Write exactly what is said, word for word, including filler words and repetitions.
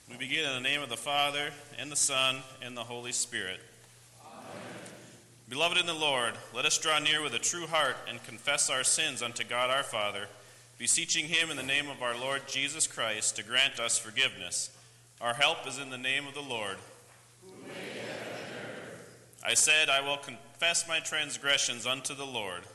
We begin in the name of the Father, and the Son, and the Holy Spirit. Amen. Beloved in the Lord, let us draw near with a true heart and confess our sins unto God our Father, beseeching him in the name of our Lord Jesus Christ to grant us forgiveness. Our help is in the name of the Lord. Who made heaven and earth. I said, I will confess my transgressions unto the Lord.